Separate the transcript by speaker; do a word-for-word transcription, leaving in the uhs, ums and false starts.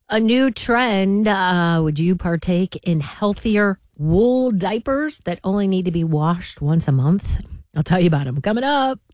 Speaker 1: A new trend. Uh, would you partake in healthier wool diapers that only need to be washed once a month? I'll tell you about them coming up.